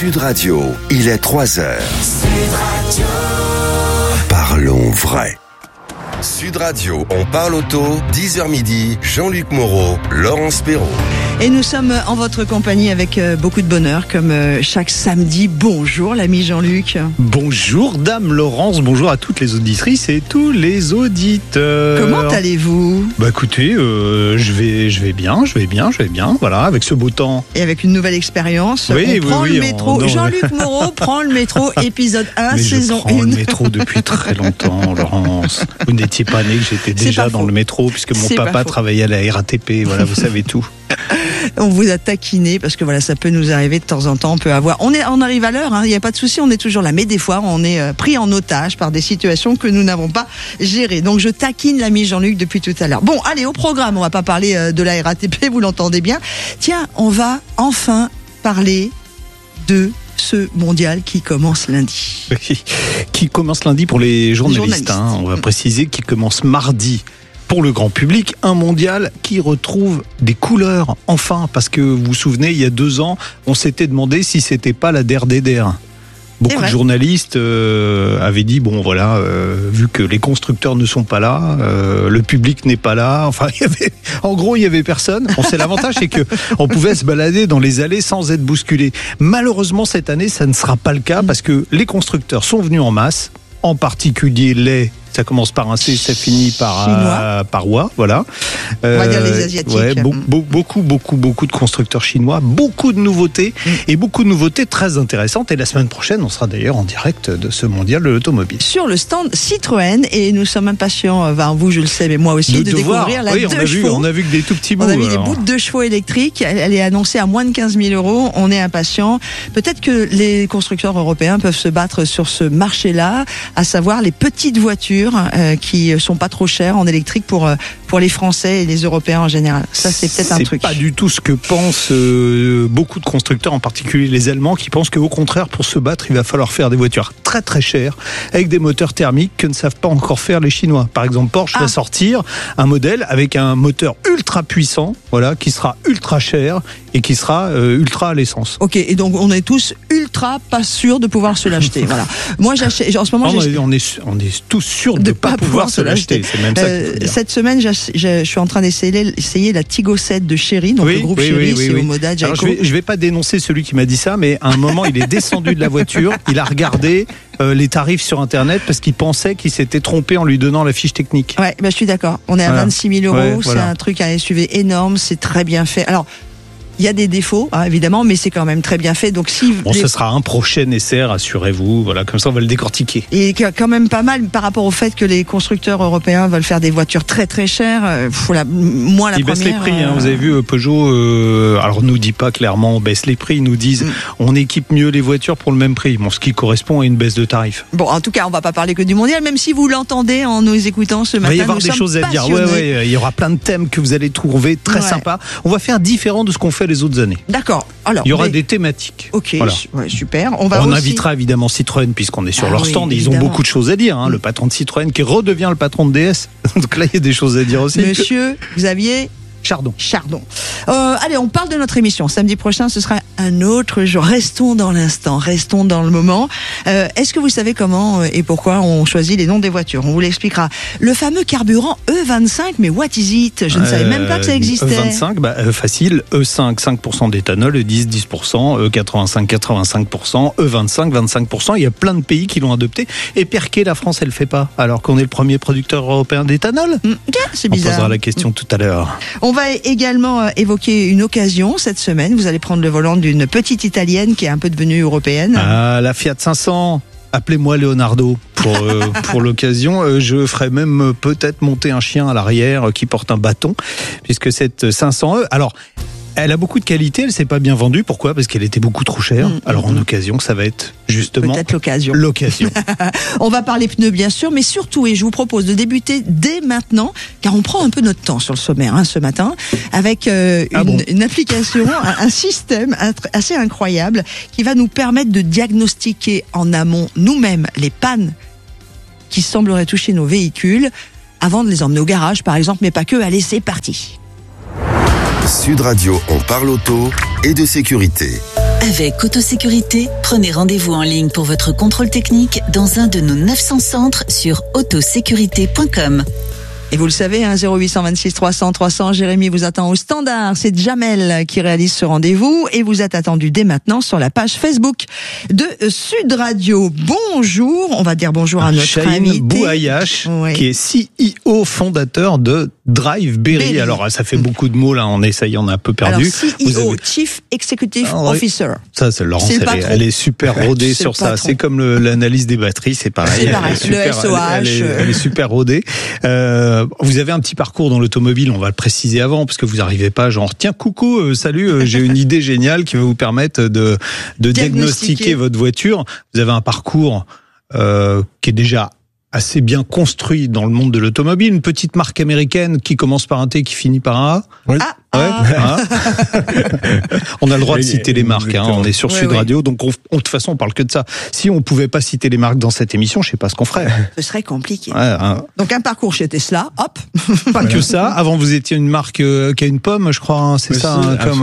Sud Radio, il est 3h. Parlons vrai. Sud Radio, on parle auto, 10h midi, Jean-Luc Moreau, Laurence Perrault. Et nous sommes en votre compagnie avec beaucoup de bonheur, comme chaque samedi. Bonjour l'ami Jean-Luc. Bonjour dame Laurence, bonjour à toutes les auditrices et tous les auditeurs. Comment allez-vous ? Bah écoutez, je vais bien, voilà, avec ce beau temps. Et avec une nouvelle expérience, oui, on prend le métro. non, Jean-Luc Moreau prend le métro, épisode 1, mais saison 1. je prends le métro depuis très longtemps, Laurence. Vous n'étiez pas né que j'étais déjà dans le métro, puisque mon papa travaillait à la RATP, voilà, vous savez tout. On vous a taquiné parce que voilà, ça peut nous arriver de temps en temps. On arrive à l'heure, il n'y a pas de souci, on est toujours là. Mais des fois, on est pris en otage par des situations que nous n'avons pas gérées. Donc je taquine l'ami Jean-Luc depuis tout à l'heure. Bon, allez, au programme, on va pas parler de la RATP, vous l'entendez bien. Tiens, on va enfin parler de ce mondial qui commence lundi. Oui, qui commence lundi pour les journalistes. On va préciser qu'il commence mardi. Pour le grand public, un mondial qui retrouve des couleurs, enfin, parce que vous vous souvenez, il y a 2 ans, on s'était demandé si c'était pas la DER. Beaucoup de journalistes avaient dit, bon voilà, vu que les constructeurs ne sont pas là, le public n'est pas là, enfin, il y avait personne. Bon, c'est l'avantage, c'est qu'on pouvait se balader dans les allées sans être bousculé. Malheureusement, cette année, ça ne sera pas le cas, parce que les constructeurs sont venus en masse, en particulier ça commence par un C, ça finit par OA, voilà. On va dire les Asiatiques. Ouais, beaucoup de constructeurs chinois, beaucoup de nouveautés et beaucoup de nouveautés très intéressantes. Et la semaine prochaine, on sera d'ailleurs en direct de ce mondial de l'automobile. Sur le stand Citroën, et nous sommes impatients, vous je le sais, mais moi aussi, de découvrir la 2 chevaux. On a vu que des tout petits bouts. On a vu des bouts de 2 chevaux électriques. Elle est annoncée à moins de 15 000 €. On est impatients. Peut-être que les constructeurs européens peuvent se battre sur ce marché-là, à savoir les petites voitures qui sont pas trop chères en électrique pour les Français et les Européens en général. Ça, c'est peut-être un truc. C'est pas du tout ce que pensent beaucoup de constructeurs, en particulier les Allemands, qui pensent qu'au contraire, pour se battre, il va falloir faire des voitures très très chères, avec des moteurs thermiques que ne savent pas encore faire les Chinois. Par exemple, Porsche va sortir un modèle avec un moteur ultra puissant, voilà, qui sera ultra cher et qui sera ultra à l'essence. Ok, et donc on est tous ultra pas sûrs de pouvoir se l'acheter. Voilà. Moi, j'achète. En ce moment, on est tous sûrs de pas pouvoir se l'acheter. C'est même ça qu'il faut dire. Cette semaine, je suis en train d'essayer la Tigo 7 de Chery, donc le groupe Chery, c'est au Moda Jayco. Je vais pas dénoncer celui qui m'a dit ça, mais à un moment, il est descendu de la voiture, il a regardé les tarifs sur Internet parce qu'il pensait qu'il s'était trompé en lui donnant la fiche technique. Ouais, je suis d'accord. On est à 26 000 €. C'est un truc, un SUV énorme, c'est très bien fait. Alors, il y a des défauts, évidemment, mais c'est quand même très bien fait. Donc, ce sera un prochain essai, rassurez-vous. Voilà, comme ça, on va le décortiquer. Et quand même pas mal par rapport au fait que les constructeurs européens veulent faire des voitures très très chères. Ils baissent les prix. Vous avez vu Peugeot. Alors, nous dit pas clairement on baisse les prix. Ils nous disent on équipe mieux les voitures pour le même prix. Bon, ce qui correspond à une baisse de tarif. Bon, en tout cas, on va pas parler que du mondial, même si vous l'entendez en nous écoutant ce matin. Il va y avoir des choses à dire. Il y aura plein de thèmes que vous allez trouver très sympas. On va faire différent de ce qu'on fait les autres années. D'accord. Alors, il y aura des thématiques. Ok, voilà. Super. On invitera évidemment Citroën puisqu'on est sur leur stand. Ils ont beaucoup de choses à dire. Le patron de Citroën qui redevient le patron de DS. Donc là, il y a des choses à dire aussi. Monsieur Xavier Chardon. Allez, on parle de notre émission. Samedi prochain, ce sera un autre jour. Restons dans l'instant, restons dans le moment. Est-ce que vous savez comment et pourquoi on choisit les noms des voitures ? On vous l'expliquera. Le fameux carburant E25, mais what is it ? Je ne savais même pas que ça existait. E25, facile. E5, 5% d'éthanol. E10, 10%. E85, 85%. E25, 25%. Il y a plein de pays qui l'ont adopté. Et Perquet, la France, elle le fait pas. Alors qu'on est le premier producteur européen d'éthanol. C'est bizarre. On posera la question tout à l'heure. On va également évoquer une occasion cette semaine. Vous allez prendre le volant d'une petite italienne qui est un peu devenue européenne. La Fiat 500. Appelez-moi Leonardo pour l'occasion. Je ferai même peut-être monter un chien à l'arrière qui porte un bâton, puisque cette 500e. Alors, elle a beaucoup de qualité, elle s'est pas bien vendue. Pourquoi ? Parce qu'elle était beaucoup trop chère. Alors en occasion, ça va être justement peut-être l'occasion. On va parler pneus bien sûr, mais surtout, et je vous propose de débuter dès maintenant, car on prend un peu notre temps sur le sommaire ce matin, avec une application, un système assez incroyable qui va nous permettre de diagnostiquer en amont nous-mêmes les pannes qui sembleraient toucher nos véhicules avant de les emmener au garage par exemple, mais pas que. Allez, c'est parti. Sud Radio, on parle auto et de sécurité. Avec Autosécurité, prenez rendez-vous en ligne pour votre contrôle technique dans un de nos 900 centres sur autosécurité.com. Et vous le savez, 0826 300 300, Jérémy vous attend au standard. C'est Jamel qui réalise ce rendez-vous et vous êtes attendu dès maintenant sur la page Facebook de Sud Radio. Bonjour, on va dire bonjour à notre Chahine invité. Bouhayash, qui est CEO fondateur de Driveberry. Alors, ça fait beaucoup de mots, là, on a un peu perdu. Alors, CEO, Chief Executive Officer. Ça, c'est Laurence, elle est super rodée sur ça. C'est comme l'analyse des batteries, c'est pareil. C'est pareil, le SOH. Elle est super rodée. Vous avez un petit parcours dans l'automobile, on va le préciser avant, parce que vous n'arrivez pas genre, tiens, coucou, salut, j'ai une idée géniale qui va vous permettre de diagnostiquer votre voiture. Vous avez un parcours qui est déjà assez bien construit dans le monde de l'automobile, une petite marque américaine qui commence par un T, qui finit par un A. Oui. On a le droit de citer les marques, on est sur Sud Radio, donc de toute façon on parle que de ça. Si on pouvait pas citer les marques dans cette émission, je sais pas ce qu'on ferait. Ce serait compliqué. Donc un parcours chez Tesla, hop. Pas que ça. Avant vous étiez une marque qui a une pomme, je crois, c'est ça.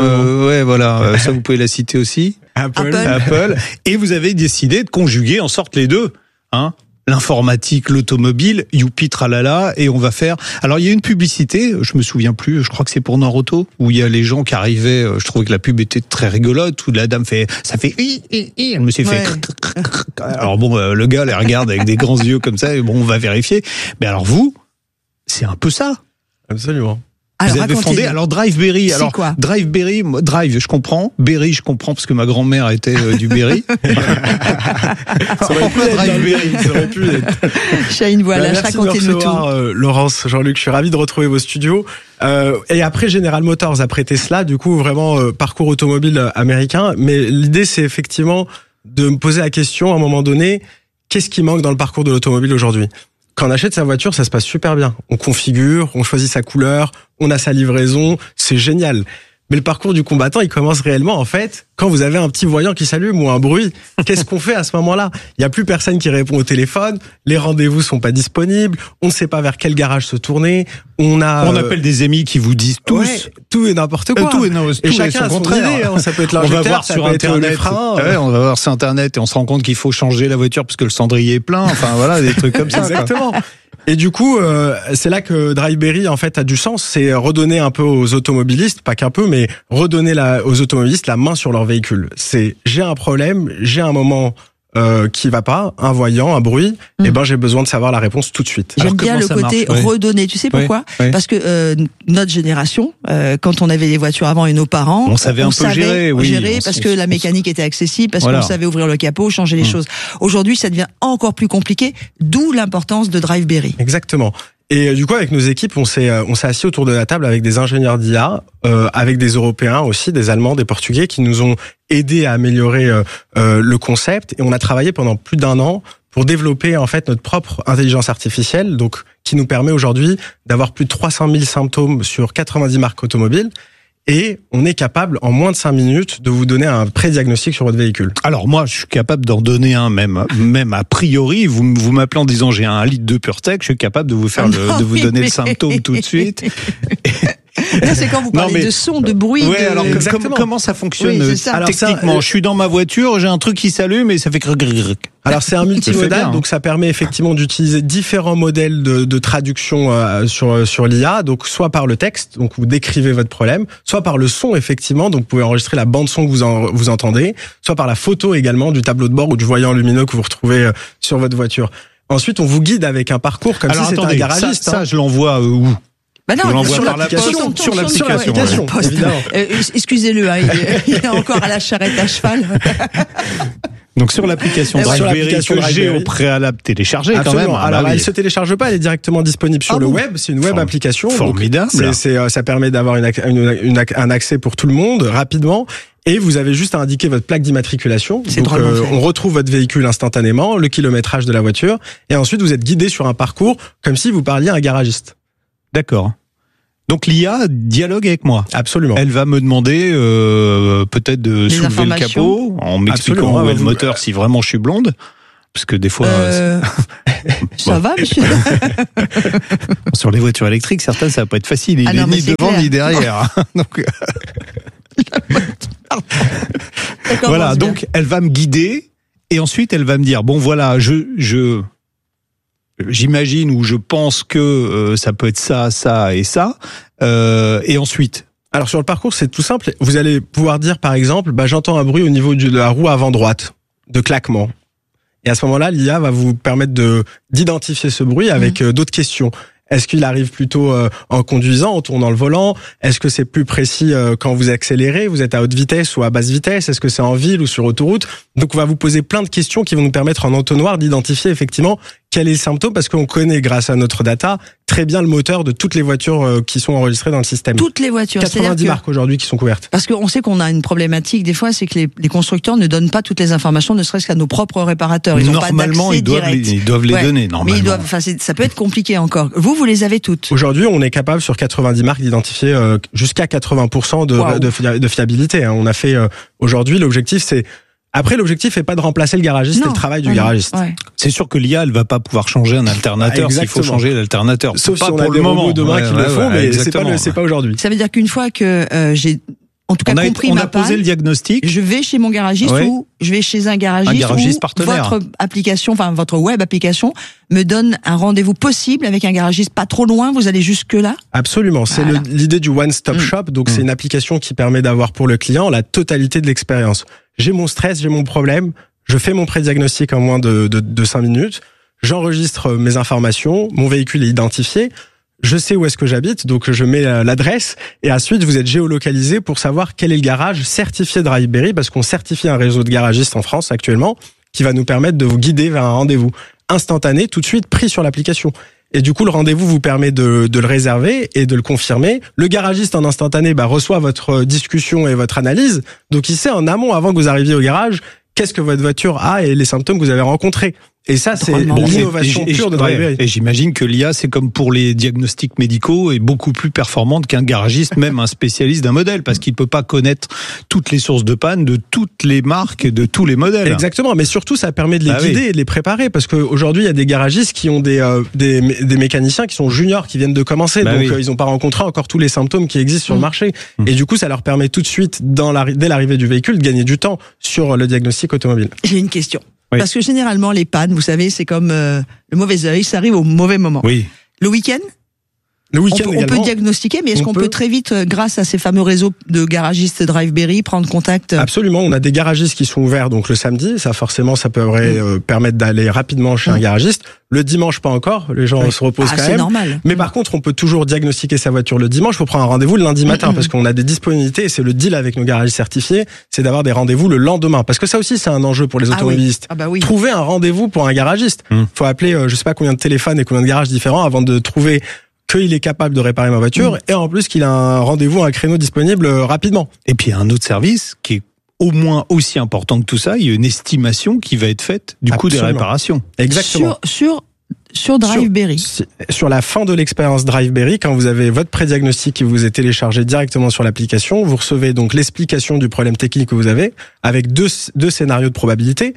Ça vous pouvez la citer aussi. Apple. Et vous avez décidé de conjuguer en sorte les deux, l'informatique, l'automobile, youpi tralala, et on va faire. Alors il y a une publicité, je me souviens plus, je crois que c'est pour Nord Auto, où il y a les gens qui arrivaient. Je trouvais que la pub était très rigolote, où la dame ça fait elle me s'est fait. Alors bon, le gars les regarde avec des grands yeux comme ça, et bon, on va vérifier. Mais alors vous, c'est un peu ça. Absolument. Vous avez fondé Driveberry. C'est quoi? Driveberry, Drive, je comprends. Berry, je comprends parce que ma grand-mère était du Berry. Ça aurait pu être. Chahine, voilà, racontez-nous tout. Laurence, Jean-Luc, je suis ravi de retrouver vos studios. Et après General Motors, après Tesla, du coup vraiment parcours automobile américain. Mais l'idée, c'est effectivement de me poser la question à un moment donné, qu'est-ce qui manque dans le parcours de l'automobile aujourd'hui? Quand on achète sa voiture, ça se passe super bien. On configure, on choisit sa couleur, on a sa livraison, c'est génial. Mais le parcours du combattant, il commence réellement, en fait, quand vous avez un petit voyant qui s'allume ou un bruit. Qu'est-ce qu'on fait à ce moment-là? Il n'y a plus personne qui répond au téléphone, les rendez-vous sont pas disponibles, on ne sait pas vers quel garage se tourner, on appelle des amis qui vous disent tous. Tout et n'importe quoi. Et chacun a son idée, ça peut être l'injecteur, ça peut être les freins. On va voir sur Internet et on se rend compte qu'il faut changer la voiture parce que le cendrier est plein. Enfin, voilà, des trucs comme ça. Exactement. Et du coup, c'est là que Driveberry en fait a du sens, c'est redonner un peu aux automobilistes, pas qu'un peu, mais redonner aux automobilistes la main sur leur véhicule. C'est j'ai un problème, j'ai un moment qui va pas, un voyant, un bruit, et j'ai besoin de savoir la réponse tout de suite. J'aime bien le côté redonner. Tu sais pourquoi? Parce que notre génération, quand on avait les voitures avant et nos parents, on savait un peu gérer parce que la mécanique était accessible, parce qu'on savait ouvrir le capot, changer les choses. Aujourd'hui, ça devient encore plus compliqué, d'où l'importance de Driveberry. Exactement. Et du coup, avec nos équipes, on s'est assis autour de la table avec des ingénieurs d'IA, avec des Européens aussi, des Allemands, des Portugais, qui nous ont aidés à améliorer le concept. Et on a travaillé pendant plus d'1 an pour développer en fait notre propre intelligence artificielle, donc qui nous permet aujourd'hui d'avoir plus de 300 000 symptômes sur 90 marques automobiles. Et on est capable, en moins de 5 minutes, de vous donner un pré-diagnostic sur votre véhicule. Alors moi, je suis capable d'en donner un même a priori. Vous m'appelez en disant j'ai 1 litre de PureTech, je suis capable de vous faire de vous donner le symptôme tout de suite. Là, c'est quand vous parlez de son, de bruit. Ouais, alors comment ça fonctionne techniquement? Je suis dans ma voiture, j'ai un truc qui s'allume et ça fait grrr. Alors c'est un multimodal, donc ça permet effectivement d'utiliser différents modèles de traduction sur l'IA, donc soit par le texte, donc vous décrivez votre problème, soit par le son effectivement, donc vous pouvez enregistrer la bande son que vous entendez, soit par la photo également du tableau de bord ou du voyant lumineux que vous retrouvez sur votre voiture. Ensuite, on vous guide avec un parcour comme si c'était un garagiste. Ça, je l'envoie où? Non, sur l'application, évidemment. Excusez-le, il est encore à la charrette à cheval. Donc sur l'application Driveberry que j'ai au préalable téléchargée quand même. Alors elle se télécharge pas, elle est directement disponible sur le web. C'est une web application. Formidable. Ça permet d'avoir un accès pour tout le monde rapidement. Et vous avez juste à indiquer votre plaque d'immatriculation. Donc on retrouve votre véhicule instantanément, le kilométrage de la voiture, et ensuite vous êtes guidé sur un parcours comme si vous parliez à un garagiste. D'accord. Donc l'IA dialogue avec moi. Absolument. Elle va me demander peut-être de soulever le capot en m'expliquant où est le moteur si vraiment je suis blonde. Parce que des fois... Ça va, monsieur? Sur les voitures électriques, certaines, ça va pas être facile. Il est ni devant ni derrière. Donc... Voilà, donc elle va me guider et ensuite elle va me dire bon voilà, j'imagine ou je pense que ça peut être ça, ça et ça. Et ensuite. Alors sur le parcours, c'est tout simple. Vous allez pouvoir dire par exemple, j'entends un bruit au niveau de la roue avant droite, de claquement. Et à ce moment-là, l'IA va vous permettre d'identifier ce bruit avec d'autres questions. Est-ce qu'il arrive plutôt en conduisant, en tournant le volant? Est-ce que c'est plus précis quand vous accélérez? Vous êtes à haute vitesse ou à basse vitesse? Est-ce que c'est en ville ou sur autoroute? Donc on va vous poser plein de questions qui vont nous permettre en entonnoir d'identifier effectivement quel est le symptôme, parce qu'on connaît grâce à notre data très bien le moteur de toutes les voitures qui sont enregistrées dans le système. Toutes les voitures. 90 marques aujourd'hui qui sont couvertes. Parce qu'on sait qu'on a une problématique des fois, c'est que les constructeurs ne donnent pas toutes les informations, ne serait-ce qu'à nos propres réparateurs. Ils n'ont pas d'accès direct. Ils doivent les donner, normalement. Mais ça peut être compliqué encore. Vous les avez toutes. Aujourd'hui, on est capable sur 90 marques d'identifier jusqu'à 80% de fiabilité. On a fait aujourd'hui, l'objectif c'est... Après, l'objectif n'est pas de remplacer le garagiste, c'est le travail du garagiste. Ouais. C'est sûr que l'IA, elle va pas pouvoir changer un alternateur s'il faut changer l'alternateur. Sauf pas si on pour a le des moment. robots demain qui le font, mais c'est pas aujourd'hui. Ça veut dire qu'une fois que j'ai en tout cas compris ma panne, posé le diagnostic, je vais chez mon garagiste ou je vais chez un garagiste partenaire. Votre application, enfin votre web application me donne un rendez-vous possible avec un garagiste pas trop loin, vous allez jusque là? Absolument, c'est l'idée du one-stop shop, donc c'est une application qui permet d'avoir pour le client la totalité de l'expérience. J'ai mon stress, j'ai mon problème, je fais mon pré-diagnostic en moins de 5 minutes, j'enregistre mes informations, mon véhicule est identifié, je sais où est-ce que j'habite, donc je mets l'adresse, et ensuite vous êtes géolocalisé pour savoir quel est le garage certifié Driveberry, parce qu'on certifie un réseau de garagistes en France actuellement, qui va nous permettre de vous guider vers un rendez-vous instantané, tout de suite pris sur l'application. Et du coup, le rendez-vous vous permet de le réserver et de le confirmer. Le garagiste en instantané reçoit votre discussion et votre analyse. Donc, il sait en amont, avant que vous arriviez au garage, qu'est-ce que votre voiture a et les symptômes que vous avez rencontrés. Et ça, c'est l'innovation pure de Driveberry. Et j'imagine que l'IA, c'est comme pour les diagnostics médicaux, est beaucoup plus performante qu'un garagiste, même un spécialiste d'un modèle, parce qu'il peut pas connaître toutes les sources de panne de toutes les marques, de tous les modèles. Exactement, mais surtout, ça permet de les guider et de les préparer, parce qu'aujourd'hui, il y a des garagistes qui ont des mécaniciens qui sont juniors, qui viennent de commencer, donc ils n'ont pas rencontré encore tous les symptômes qui existent sur le marché. Et du coup, ça leur permet tout de suite, dès l'arrivée du véhicule, de gagner du temps sur le diagnostic automobile. J'ai une question. Parce que généralement, les pannes, vous savez, c'est comme le mauvais œil, ça arrive au mauvais moment. Oui. Le week-end, on peut diagnostiquer, mais est-ce qu'on peut très vite, grâce à ces fameux réseaux de garagistes Driveberry, prendre contact? Absolument, on a des garagistes qui sont ouverts donc le samedi, ça forcément ça peut permettre d'aller rapidement chez un garagiste. Le dimanche pas encore, les gens se reposent quand même. C'est normal. Mais par contre, on peut toujours diagnostiquer sa voiture le dimanche, faut prendre un rendez-vous le lundi matin parce qu'on a des disponibilités et c'est le deal avec nos garagistes certifiés, c'est d'avoir des rendez-vous le lendemain parce que ça aussi c'est un enjeu pour les automobilistes. Trouver un rendez-vous pour un garagiste. Faut appeler je sais pas combien de téléphones et combien de garages différents avant de trouver qu'il est capable de réparer ma voiture et en plus qu'il a un rendez-vous, un créneau disponible rapidement. Et puis il y a un autre service qui est au moins aussi important que tout ça, il y a une estimation qui va être faite du coût des réparations. Exactement. Sur Driveberry. Sur la fin de l'expérience Driveberry, quand vous avez votre prédiagnostic qui vous est téléchargé directement sur l'application, vous recevez donc l'explication du problème technique que vous avez avec deux scénarios de probabilité.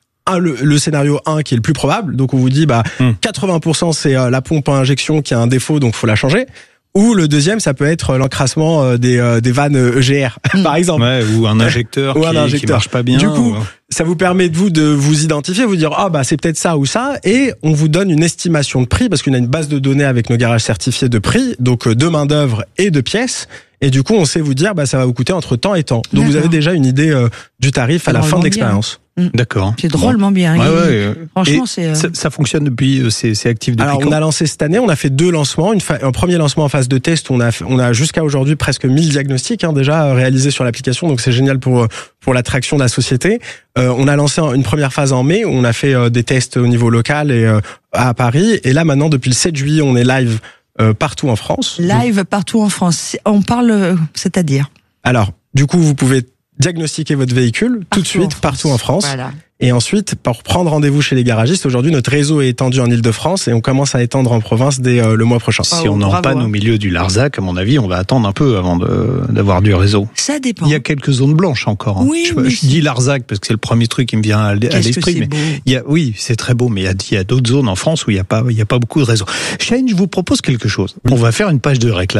Le scénario 1 qui est le plus probable, donc on vous dit 80% c'est la pompe à injection qui a un défaut donc faut la changer, ou le deuxième ça peut être l'encrassement des vannes EGR par exemple, ou un injecteur qui marche pas bien. Du coup, ça vous permet de vous identifier, vous dire c'est peut-être ça ou ça, et on vous donne une estimation de prix parce qu'on a une base de données avec nos garages certifiés de prix, donc de main d'œuvre et de pièces. Et du coup, on sait vous dire, ça va vous coûter entre tant et tant. Donc vous avez déjà une idée du tarif à la fin de l'expérience. D'accord. C'est drôlement bien. Franchement, ça fonctionne depuis, c'est actif depuis quand? On a lancé cette année, on a fait 2 lancements. Un premier lancement en phase de test, on a jusqu'à aujourd'hui presque 1000 diagnostics déjà réalisés sur l'application, donc c'est génial pour l'attraction de la société. On a lancé une première phase en mai, où on a fait des tests au niveau local et à Paris. Et là maintenant, depuis le 7 juillet, on est live partout en France. Partout en France. On parle, c'est-à-dire? Alors, du coup, vous pouvez diagnostiquer votre véhicule tout de suite partout en France. Voilà. Et ensuite, pour prendre rendez-vous chez les garagistes, aujourd'hui, notre réseau est étendu en Ile-de-France et on commence à étendre en province dès le mois prochain. Si on est en panne au milieu du Larzac, à mon avis, on va attendre un peu avant d'avoir du réseau. Ça dépend. Il y a quelques zones blanches encore. Oui, je dis Larzac parce que c'est le premier truc qui me vient à l'esprit. Mais c'est très beau, mais il y a d'autres zones en France où il y a pas beaucoup de réseau. Shane, je vous propose quelque chose. On va faire une page de réclame.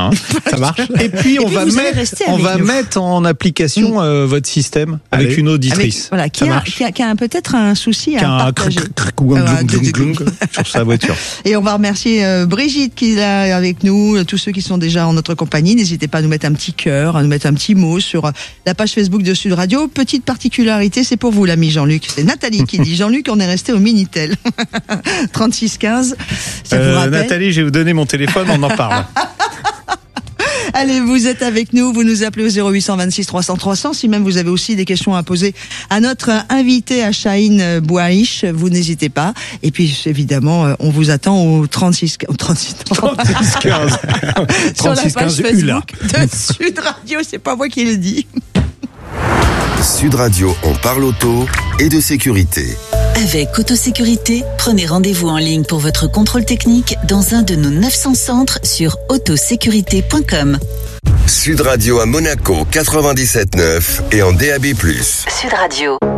Hein. Ça marche. Et puis on puis, va vous allez rester avec nous. mettre en application votre système avec Allez. une auditrice. Voilà, qui a peut-être un souci à partager. Sur sa voiture. Et on va remercier Brigitte qui est là avec nous, tous ceux qui sont déjà en notre compagnie. N'hésitez pas à nous mettre un petit cœur, à nous mettre un petit mot sur la page Facebook de Sud Radio. Petite particularité, c'est pour vous l'ami Jean-Luc. C'est Nathalie qui dit Jean-Luc, on est resté au Minitel. 3615. Ça vous rappelle? Nathalie, je vais vous donner mon téléphone, on en parle. Allez, vous êtes avec nous, vous nous appelez au 0826 300 300. Si même vous avez aussi des questions à poser à notre invité, à Chahine Bouaïch, vous n'hésitez pas. Et puis, évidemment, on vous attend au 36 15. Sur la page Facebook de Sud Radio, c'est pas moi qui le dis. Sud Radio, on parle auto et de sécurité. Avec Autosécurité, prenez rendez-vous en ligne pour votre contrôle technique dans un de nos 900 centres sur autosécurité.com. Sud Radio à Monaco 97.9 et en DAB+. Sud Radio.